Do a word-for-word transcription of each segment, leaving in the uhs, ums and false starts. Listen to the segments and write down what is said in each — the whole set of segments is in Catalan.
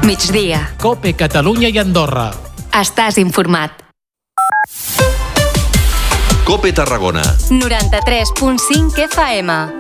Migdia. COPE Catalunya i Andorra. Estàs informat. COPE Tarragona. noranta-tres punt cinc F M.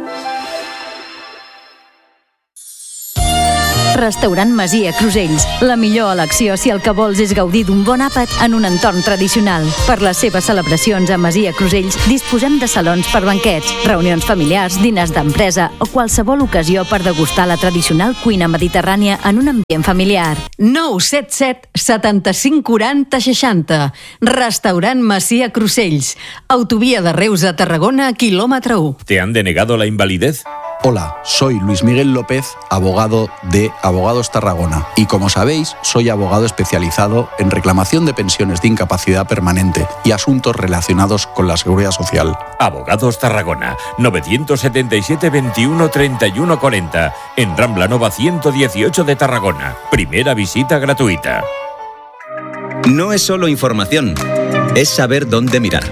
Restaurant Masia Crusells. La millor elecció si el que vols és gaudir d'un bon àpat en un entorn tradicional. Per les seves celebracions a Masia Crusells disposem de salons per banquets, reunions familiars, diners d'empresa o qualsevol ocasió per degustar la tradicional cuina mediterrània en un ambient familiar. nou set set setanta-cinc quaranta seixanta. Restaurant Masia Crusells. Autovia de Reus a Tarragona, quilòmetre u. ¿Te han denegado la invalidez? Hola, soy Luis Miguel López, abogado de Abogados Tarragona, y como sabéis, soy abogado especializado en reclamación de pensiones de incapacidad permanente y asuntos relacionados con la seguridad social. Abogados Tarragona, novecientos setenta y siete veintiuno treinta y uno cuarenta, en Rambla Nova ciento dieciocho de Tarragona. Primera visita gratuita. No es solo información, es saber dónde mirar.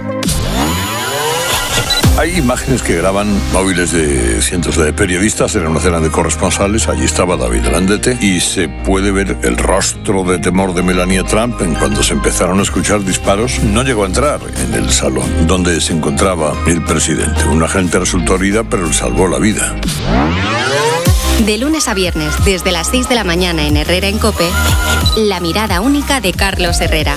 Hay imágenes que graban móviles de cientos de periodistas en una cena de corresponsales. Allí estaba David Landete y se puede ver el rostro de temor de Melania Trump en cuando se empezaron a escuchar disparos. No llegó a entrar en el salón donde se encontraba el presidente. Un agente resultó herida, pero le salvó la vida. De lunes a viernes, desde las seis de la mañana en Herrera en COPE, la mirada única de Carlos Herrera.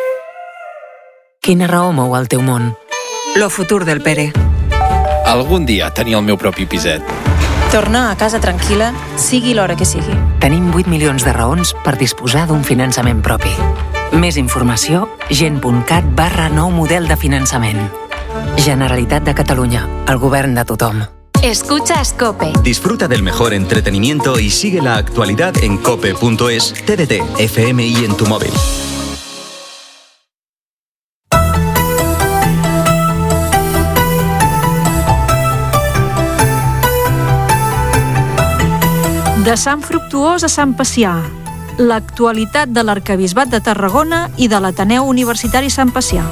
Quina raó mou el teu món? Lo futur del Pere. Algun dia tenir el meu propi piset. Tornar a casa tranquil·la, sigui l'hora que sigui. Tenim vuit milions de raons per disposar d'un finançament propi. Més informació, gent.cat barra nou model de finançament. Generalitat de Catalunya, el govern de tothom. Escuchas COPE. Disfruta del mejor entretenimiento y sigue la actualidad en cope punto es, T D T, F M I en tu móvil. De Sant Fructuós a Sant Pacià, l'actualitat de l'Arquebisbat de Tarragona i de l'Ateneu Universitari Sant Pacià.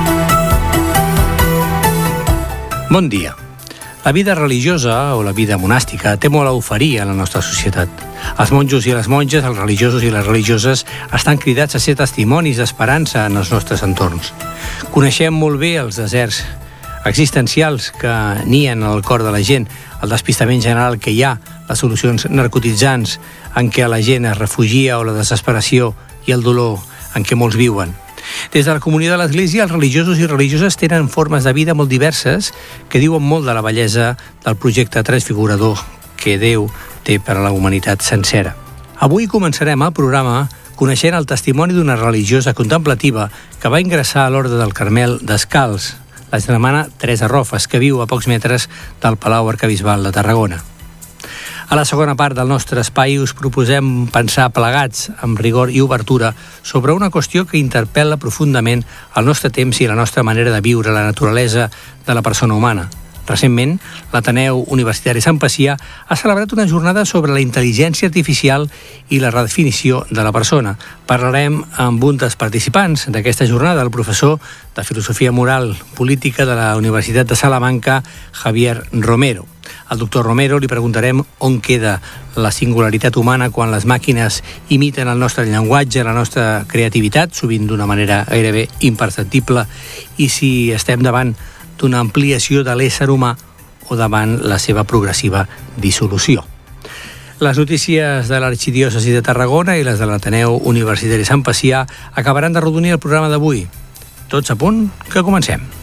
Bon dia. La vida religiosa o la vida monàstica té molt a oferir a la nostra societat. Els monjos i les monges, els religiosos i les religioses estan cridats a ser testimonis d'esperança en els nostres entorns. Coneixem molt bé els deserts existencials que nien al cor de la gent, el despistament general que hi ha, les solucions narcotitzants en què la gent es refugia o la desesperació i el dolor en què molts viuen. Des de la comunitat de l'Església, els religiosos i religioses tenen formes de vida molt diverses que diuen molt de la bellesa del projecte transfigurador que Déu té per a la humanitat sencera. Avui començarem el programa coneixent el testimoni d'una religiosa contemplativa que va ingressar a l'Orde del Carmel descalç, la germana Teresa Rofes, que viu a pocs metres del Palau Arquebisbal de Tarragona. A la segona part del nostre espai us proposem pensar plegats, amb rigor i obertura, sobre una qüestió que interpel·la profundament el nostre temps i la nostra manera de viure la naturalesa de la persona humana. Recentment, l'Ateneu Universitari Sant Pacià ha celebrat una jornada sobre la intel·ligència artificial i la redefinició de la persona. Parlarem amb un dels participants d'aquesta jornada, el professor de Filosofia Moral Política de la Universitat de Salamanca, Javier Romero. Al doctor Romero li preguntarem on queda la singularitat humana quan les màquines imiten el nostre llenguatge, la nostra creativitat, sovint d'una manera gairebé imperceptible, i si estem davant d'una ampliació de l'ésser humà o davant la seva progressiva dissolució. Les notícies de l'Arxidiòcesi de Tarragona i les de l'Ateneu Universitari Sant Pacià acabaran de rodonir el programa d'avui. Tots a punt, que comencem.